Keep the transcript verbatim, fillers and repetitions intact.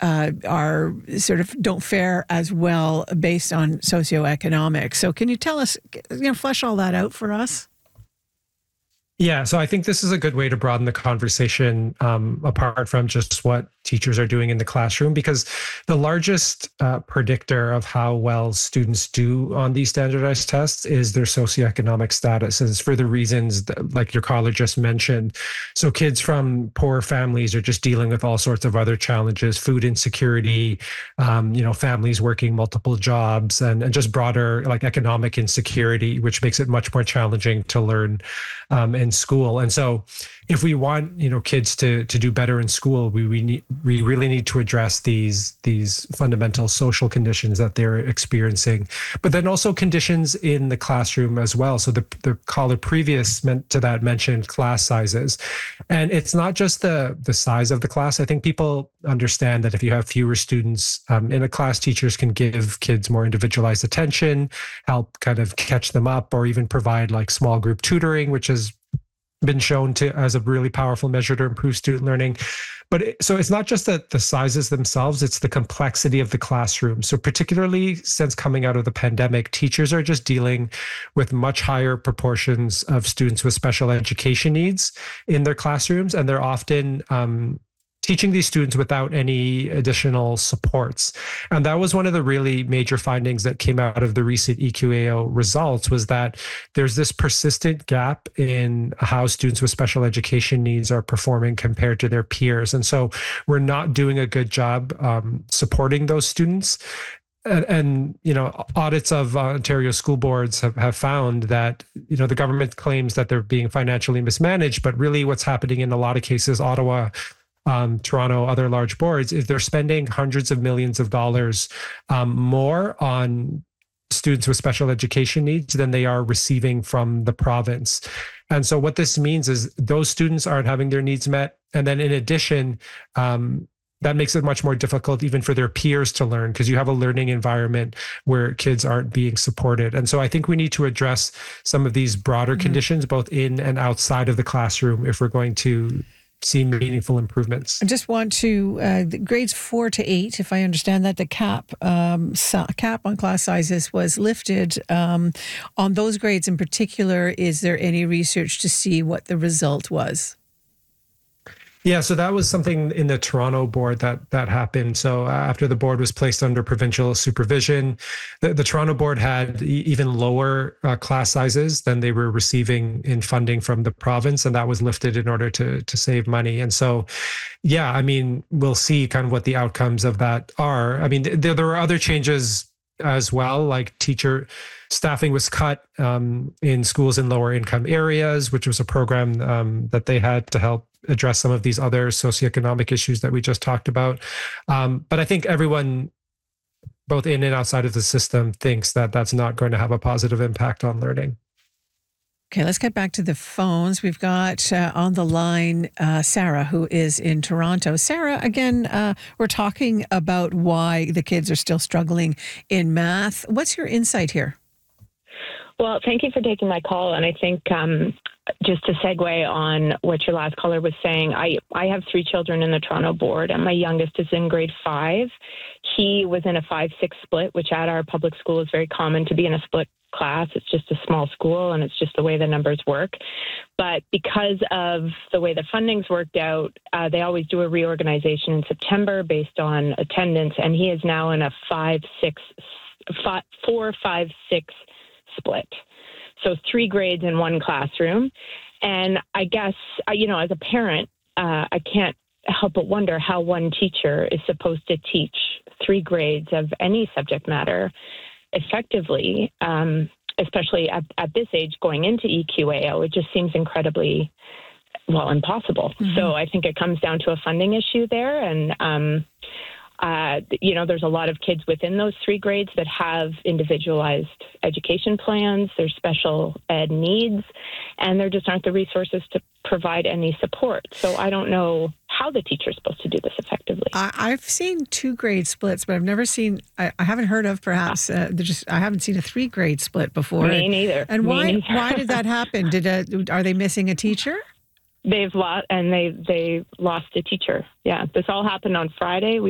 uh, are sort of don't fare as well based on socioeconomic. So can you tell us, you know, flesh all that out for us? Yeah, so I think this is a good way to broaden the conversation um, apart from just what teachers are doing in the classroom, because the largest uh, predictor of how well students do on these standardized tests is their socioeconomic status. And it's for the reasons that, like your caller just mentioned. So kids from poor families are just dealing with all sorts of other challenges, food insecurity, um, you know, families working multiple jobs, and, and just broader like economic insecurity, which makes it much more challenging to learn um, in school. And so if we want, you know, kids to to do better in school, we we need we really need to address these these fundamental social conditions that they're experiencing, but then also conditions in the classroom as well. So the the caller previous meant to that mentioned class sizes, and it's not just the the size of the class. I think people understand that if you have fewer students um, in a class, teachers can give kids more individualized attention, help kind of catch them up, or even provide like small group tutoring, which is been shown to as a really powerful measure to improve student learning. But it, so it's not just the, the sizes themselves, it's the complexity of the classroom. So particularly since coming out of the pandemic, teachers are just dealing with much higher proportions of students with special education needs in their classrooms. And they're often um, teaching these students without any additional supports. And that was one of the really major findings that came out of the recent E Q A O results, was that there's this persistent gap in how students with special education needs are performing compared to their peers. And so we're not doing a good job um, supporting those students. And, and, you know, audits of uh, Ontario school boards have, have found that, you know, the government claims that they're being financially mismanaged, but really what's happening in a lot of cases, Ottawa, Um, Toronto, other large boards, is they're spending hundreds of millions of dollars um, more on students with special education needs than they are receiving from the province. And so what this means is those students aren't having their needs met. And then in addition, um, that makes it much more difficult even for their peers to learn, because you have a learning environment where kids aren't being supported. And so I think we need to address some of these broader mm-hmm. conditions, both in and outside of the classroom, if we're going to see meaningful improvements. I just want to, uh, the grades four to eight, if I understand that, the cap um, so, cap on class sizes was lifted. Um, on those grades in particular, is there any research to see what the result was? Yeah, so that was something in the Toronto board that that happened. So after the board was placed under provincial supervision, the, the Toronto board had e- even lower uh, class sizes than they were receiving in funding from the province, and that was lifted in order to to save money. And so, yeah, I mean, we'll see kind of what the outcomes of that are. I mean, there there were other changes as well, like teacher staffing was cut um, in schools in lower income areas, which was a program um, that they had to help address some of these other socioeconomic issues that we just talked about. Um, but I think everyone, both in and outside of the system, thinks that that's not going to have a positive impact on learning. Okay, let's get back to the phones. We've got uh, on the line uh, Sarah, who is in Toronto. Sarah, again, uh, we're talking about why the kids are still struggling in math. What's your insight here? Well, thank you for taking my call. And I think um, just to segue on what your last caller was saying, I, I have three children in the Toronto board, and my youngest is in grade five. He was in a five six split, which at our public school is very common to be in a split class. It's just a small school, and it's just the way the numbers work. But because of the way the funding's worked out, uh, they always do a reorganization in September based on attendance, and he is now in a five six, five, four five six split. So three grades in one classroom. And I guess, you know, as a parent, uh, I can't help but wonder how one teacher is supposed to teach three grades of any subject matter effectively, um, especially at, at this age going into E Q A O. It just seems incredibly, well, impossible. Mm-hmm. So I think it comes down to a funding issue there. And, um, uh, you know, there's a lot of kids within those three grades that have individualized education plans, there's special ed needs, and there just aren't the resources to provide any support. So I don't know how the teacher's supposed to do this effectively. I, I've seen two grade splits, but I've never seen, I, I haven't heard of perhaps, uh, just I haven't seen a three grade split before. Me neither. And Me why neither. why did that happen? Did a, Are they missing a teacher? They've lost, and they, they lost a teacher. Yeah, this all happened on Friday. We